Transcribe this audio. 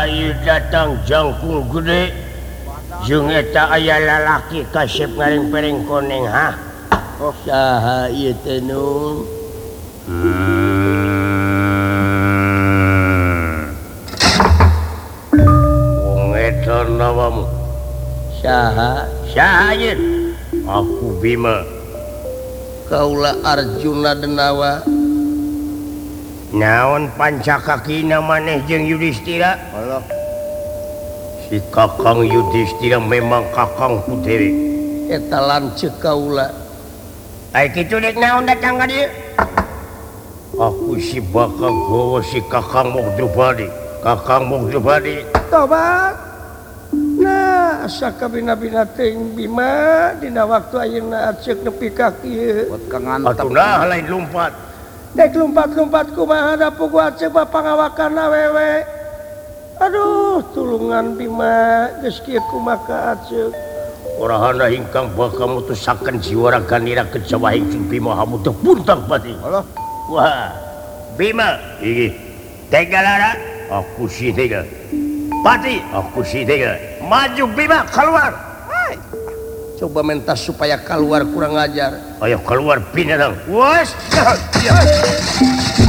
datang jangkung gede jeung eta aya lalaki kasep ngaring-pereng koneng ha saha ieu teh nu wong eta nawamu saha ieu aku Bima kaula Arjuna Denawa naon pancakakina maneh jeung Yudhistira si Kakang Yudhistira memang kakang ku dewe eta lanceuk kaula ai kitu dek naon datang ka dieu aku si bakal gawa si Kakang Mogdrupadi tobat nah sakabina-bina teuing Bima dina waktu ayeuna ceuk nepi ka kieu atuh lain lumpat dek lumpat-lumpat kumaha da pugu aceuk pangawakan awewe aduh tulungan Bima geus kieu kumaha ka aceuk urahana hingkang bakal mutusaken jiwa raganira kejawahing Bima hamu teu puntang pati wah Bima iki tega lara aku si tega pati aku si tega maju Bima keluar coba mentas supaya keluar kurang ajar ayo keluar binatang wes